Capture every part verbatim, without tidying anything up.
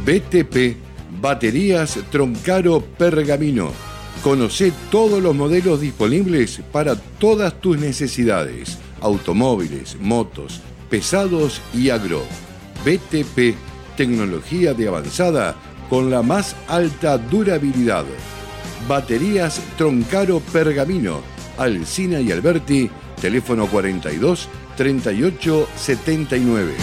B T P, Baterías Troncaro Pergamino. Conocé todos los modelos disponibles para todas tus necesidades. Automóviles, motos, pesados y agro. B T P, tecnología de avanzada con la más alta durabilidad. Baterías Troncaro Pergamino. Alsina y Alberti, teléfono cuarenta y dos, treinta y ocho, setenta y nueve.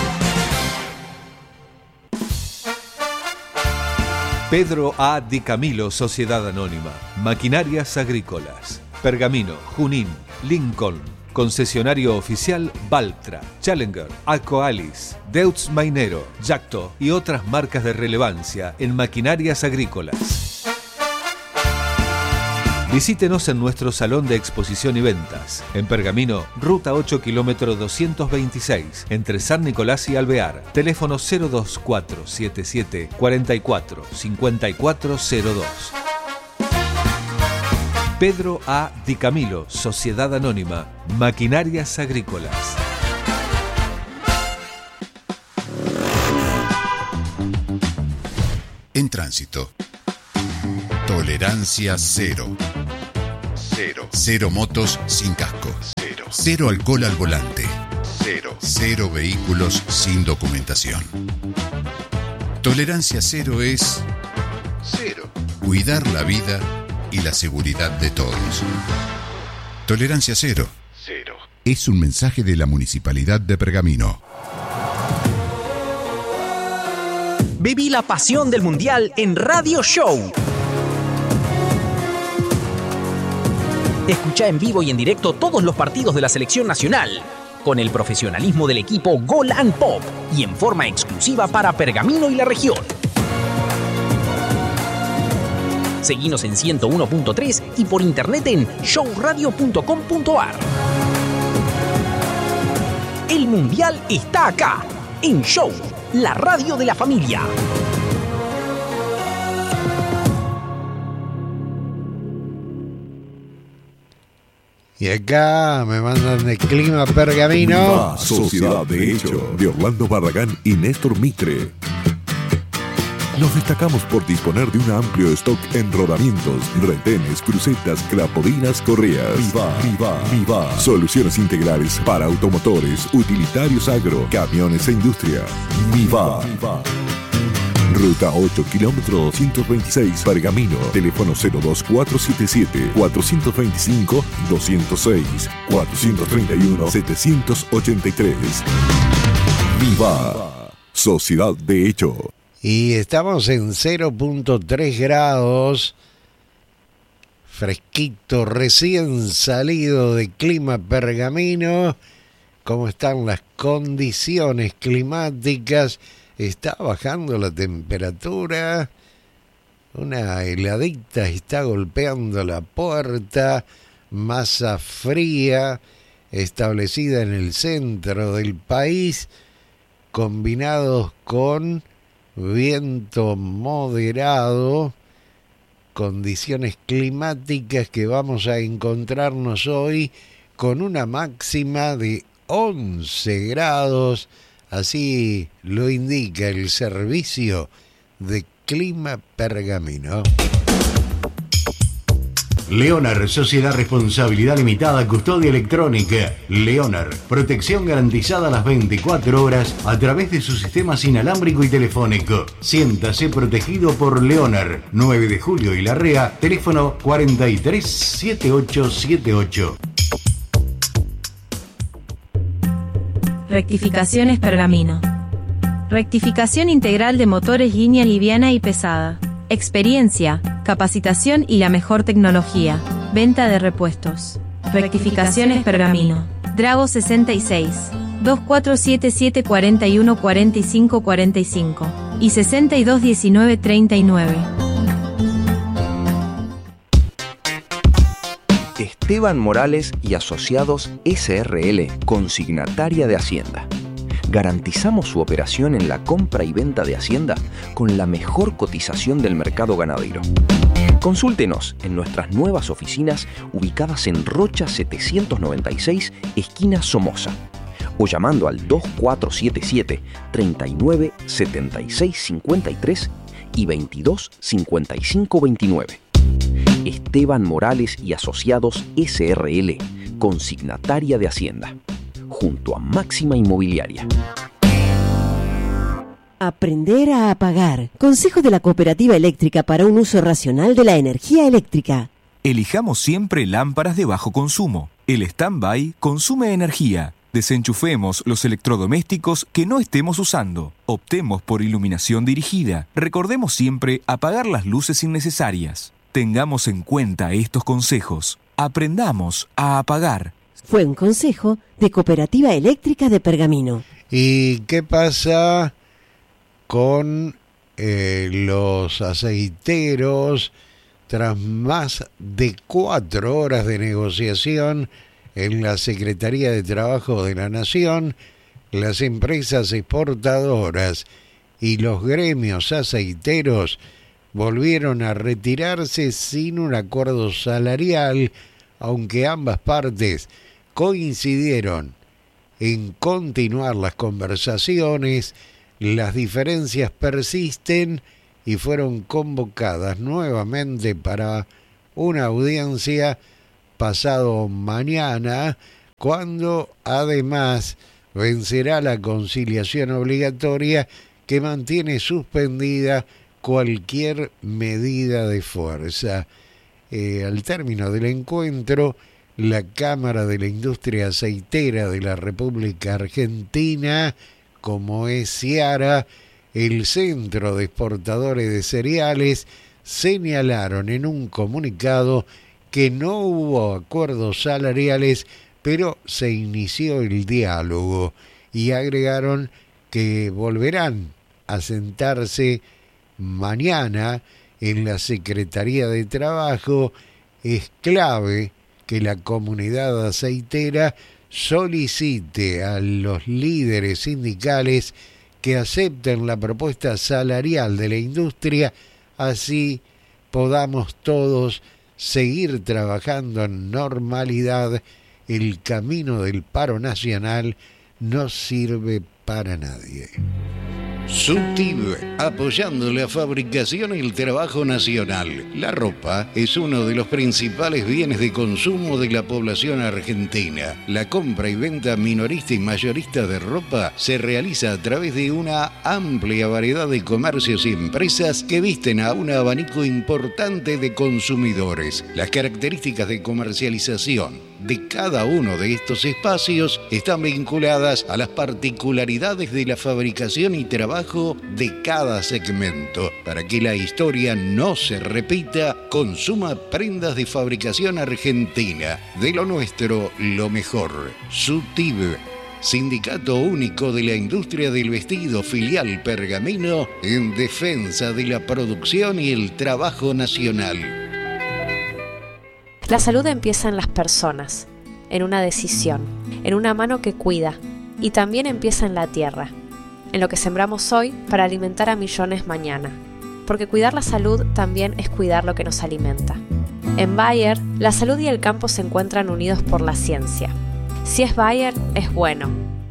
Pedro A. Di Camilo, Sociedad Anónima. Maquinarias Agrícolas. Pergamino, Junín, Lincoln. Concesionario oficial Valtra, Challenger, Akoalis, Deutz Mainero, Yacto y otras marcas de relevancia en maquinarias agrícolas. Visítenos en nuestro salón de exposición y ventas. En Pergamino, ruta ocho, kilómetro doscientos veintiséis, entre San Nicolás y Alvear. Teléfono cero dos cuatro siete siete, cuatro cuatro, cinco cuatro cero dos. Pedro A. Di Camilo, Sociedad Anónima, Maquinarias Agrícolas. En tránsito. Tolerancia cero. Cero. Cero motos sin casco. Cero. Cero alcohol al volante. Cero. Cero vehículos sin documentación. Tolerancia cero es... Cero. Cuidar la vida y la seguridad de todos. Tolerancia cero. Cero. Es un mensaje de la Municipalidad de Pergamino. Viví la pasión del Mundial en Radio Show. Escucha en vivo y en directo todos los partidos de la selección nacional, con el profesionalismo del equipo Gol and Pop y en forma exclusiva para Pergamino y la región. Seguinos en ciento uno punto tres y por internet en show radio punto com punto a r. El Mundial está acá, en Show, la radio de la familia. Y acá me mandan de Clima Pergamino. Viva Sociedad de Hecho, de Orlando Barragán y Néstor Mitre. Nos destacamos por disponer de un amplio stock en rodamientos, retenes, crucetas, clapodinas, correas. Viva, Viva, Viva. Soluciones integrales para automotores, utilitarios agro, camiones e industria. Viva. Viva. Ruta ocho, kilómetro doscientos veintiséis, Pergamino. Teléfono cero dos cuatro siete siete, cuatro dos cinco, dos cero seis, cuatro tres uno, siete ocho tres. Viva Sociedad de Hecho. Y estamos en cero punto tres grados, fresquito, recién salido de Clima Pergamino. ¿Cómo están las condiciones climáticas? Está bajando la temperatura, una heladita está golpeando la puerta, masa fría establecida en el centro del país, combinados con viento moderado, condiciones climáticas que vamos a encontrarnos hoy con una máxima de once grados, así lo indica el servicio de Clima Pergamino. Leonar, Sociedad Responsabilidad Limitada, Custodia Electrónica. Leonar, protección garantizada las veinticuatro horas a través de su sistema inalámbrico y telefónico. Siéntase protegido por Leonar. nueve de julio y Larrea, teléfono cuarenta y tres, setenta y ocho setenta y ocho. Rectificaciones Pergamino. Rectificación integral de motores línea liviana y pesada. Experiencia, capacitación y la mejor tecnología. Venta de repuestos. Rectificaciones Pergamino. Drago sesenta y seis, dos cuatro siete siete, cuatro uno cuatro cinco cuatro cinco y sesenta y dos diecinueve treinta y nueve. Esteban Morales y Asociados S R L, consignataria de Hacienda. Garantizamos su operación en la compra y venta de Hacienda con la mejor cotización del mercado ganadero. Consúltenos en nuestras nuevas oficinas ubicadas en Rocha setecientos noventa y seis, esquina Somoza. o llamando al dos cuatro siete siete, tres nueve siete seis cinco tres y veintidós cincuenta y cinco veintinueve. Esteban Morales y Asociados S R L, consignataria de Hacienda, junto a Máxima Inmobiliaria. Aprender a apagar. Consejo de la Cooperativa Eléctrica para un uso racional de la energía eléctrica. Elijamos siempre lámparas de bajo consumo. El stand-by consume energía. Desenchufemos los electrodomésticos que no estemos usando. Optemos por iluminación dirigida. Recordemos siempre apagar las luces innecesarias. Tengamos en cuenta estos consejos. Aprendamos a apagar. Fue un consejo de Cooperativa Eléctrica de Pergamino. ¿Y qué pasa con eh, los aceiteros? Tras más de cuatro horas de negociación en la Secretaría de Trabajo de la Nación, las empresas exportadoras y los gremios aceiteros volvieron a retirarse sin un acuerdo salarial, aunque ambas partes coincidieron en continuar las conversaciones. Las diferencias persisten y fueron convocadas nuevamente para una audiencia pasado mañana, cuando además vencerá la conciliación obligatoria que mantiene suspendida cualquier medida de fuerza. Eh, al término del encuentro, la Cámara de la Industria Aceitera de la República Argentina, como es Ciara, el Centro de Exportadores de Cereales, señalaron en un comunicado que no hubo acuerdos salariales, pero se inició el diálogo, y agregaron que volverán a sentarse mañana en la Secretaría de Trabajo. Es clave que la comunidad aceitera solicite a los líderes sindicales que acepten la propuesta salarial de la industria, así podamos todos seguir trabajando en normalidad. El camino del paro nacional no sirve para nadie. SUTIB, apoyando la fabricación y el trabajo nacional. La ropa es uno de los principales bienes de consumo de la población argentina. La compra y venta minorista y mayorista de ropa se realiza a través de una amplia variedad de comercios y empresas que visten a un abanico importante de consumidores. Las características de comercialización de cada uno de estos espacios están vinculadas a las particularidades de la fabricación y trabajo de cada segmento. Para que la historia no se repita, consuma prendas de fabricación argentina. De lo nuestro, lo mejor. SUTIB, Sindicato Único de la Industria del Vestido, filial Pergamino, en defensa de la producción y el trabajo nacional. La salud empieza en las personas, en una decisión, en una mano que cuida, y también empieza en la tierra, en lo que sembramos hoy para alimentar a millones mañana, porque cuidar la salud también es cuidar lo que nos alimenta. En Bayer, la salud y el campo se encuentran unidos por la ciencia. Si es Bayer, es bueno.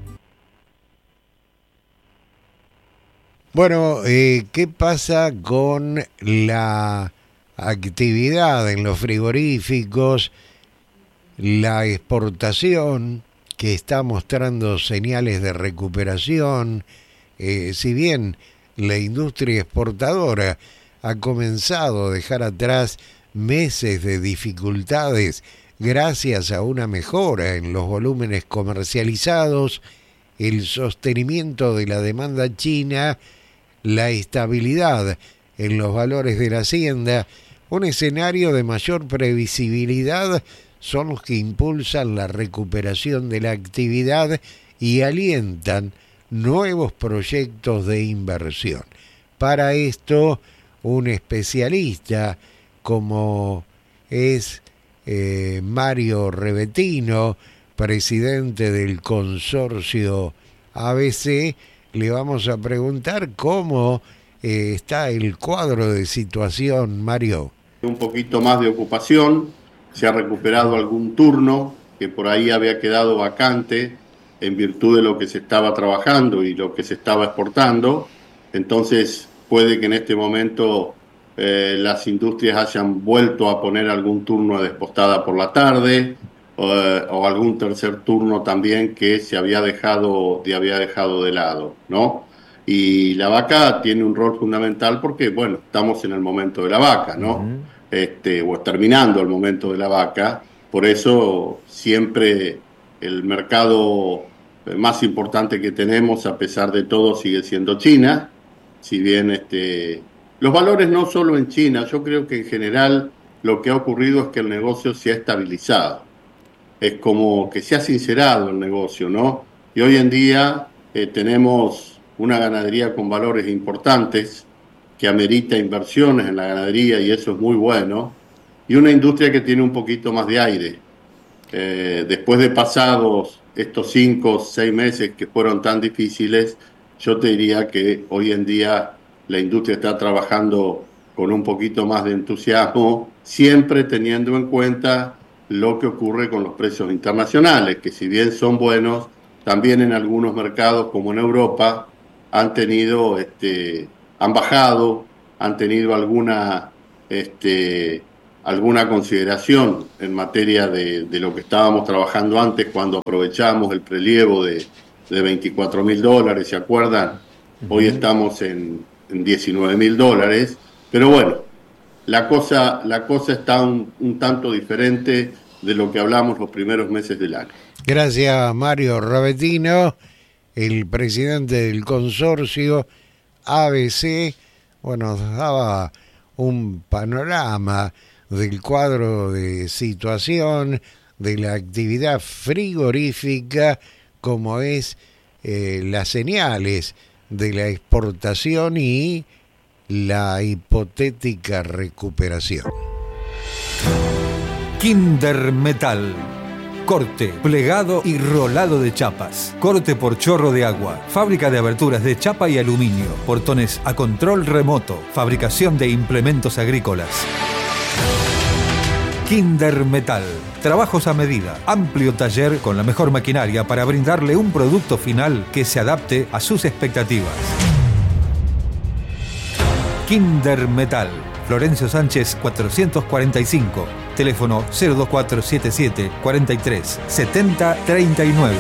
Bueno, eh, ¿qué pasa con la actividad en los frigoríficos? La exportación, que está mostrando señales de recuperación, eh, si bien la industria exportadora ha comenzado a dejar atrás meses de dificultades gracias a una mejora en los volúmenes comercializados, el sostenimiento de la demanda china, la estabilidad en los valores de la hacienda, un escenario de mayor previsibilidad, son los que impulsan la recuperación de la actividad y alientan nuevos proyectos de inversión. Para esto, un especialista como es eh, Mario Rebetino, presidente del consorcio A B C, le vamos a preguntar cómo eh, está el cuadro de situación, Mario. Un poquito más de ocupación, se ha recuperado algún turno que por ahí había quedado vacante en virtud de lo que se estaba trabajando y lo que se estaba exportando. Entonces puede que en este momento eh, las industrias hayan vuelto a poner algún turno de despostada por la tarde, o, o algún tercer turno también que se había dejado, de, había dejado de lado, ¿no? Y la vaca tiene un rol fundamental porque, bueno, estamos en el momento de la vaca, ¿no? Uh-huh. Este, o terminando el momento de la vaca. Por eso siempre el mercado más importante que tenemos, a pesar de todo, sigue siendo China. Si bien este, los valores no solo en China, yo creo que en general lo que ha ocurrido es que el negocio se ha estabilizado. Es como que se ha sincerado el negocio, ¿no? Y hoy en día eh, tenemos una ganadería con valores importantes que amerita inversiones en la ganadería, y eso es muy bueno, y una industria que tiene un poquito más de aire. Eh, después de pasados estos cinco o seis meses que fueron tan difíciles, yo te diría que hoy en día la industria está trabajando con un poquito más de entusiasmo, siempre teniendo en cuenta lo que ocurre con los precios internacionales, que si bien son buenos, también en algunos mercados, como en Europa, han tenido, este, han bajado, han tenido alguna, este, alguna consideración en materia de, de lo que estábamos trabajando antes, cuando aprovechamos el prelievo de, de veinticuatro mil dólares, ¿se acuerdan? Uh-huh. Hoy estamos en, en diecinueve mil dólares, pero bueno, la cosa, la cosa está un, un tanto diferente de lo que hablamos los primeros meses del año. Gracias, Mario Ravetino, el presidente del consorcio A B C. Bueno, nos daba un panorama del cuadro de situación de la actividad frigorífica, como es eh, las señales de la exportación y la hipotética recuperación. Kinder Metal. Corte, plegado y rolado de chapas. Corte por chorro de agua. Fábrica de aberturas de chapa y aluminio. Portones a control remoto. Fabricación de implementos agrícolas. Kinder Metal. Trabajos a medida. Amplio taller con la mejor maquinaria para brindarle un producto final que se adapte a sus expectativas. Kinder Metal. Florencio Sánchez cuatrocientos cuarenta y cinco. Teléfono cero dos cuatro siete siete cuarenta y tres setenta treinta y nueve.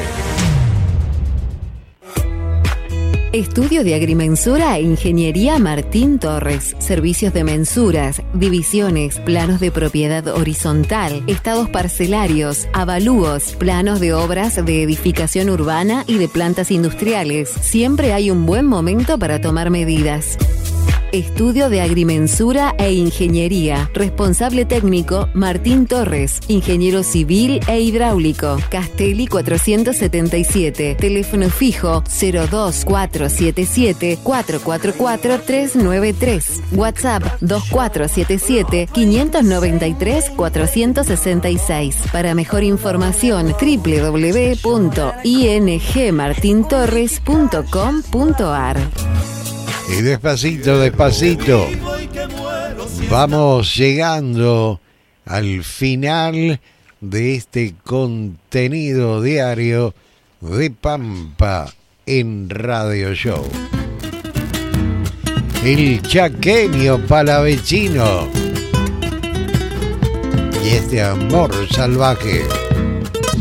Estudio de Agrimensura e Ingeniería Martín Torres. Servicios de mensuras, divisiones, planos de propiedad horizontal, estados parcelarios, avalúos, planos de obras de edificación urbana y de plantas industriales. Siempre hay un buen momento para tomar medidas. Estudio de Agrimensura e Ingeniería. Responsable técnico Martín Torres. Ingeniero civil e hidráulico. Castelli cuatrocientos setenta y siete. Teléfono fijo cero dos cuatro siete siete cuatro cuatro cuatro tres nueve tres. WhatsApp dos cuatro siete siete cinco nueve tres cuatro seis seis. Para mejor información doble u doble u doble u punto i n g martin torres punto com punto a r. Y despacito, despacito, vamos llegando al final de este contenido diario de Pampa en Radio Show. El chaqueño palavecino y este amor salvaje.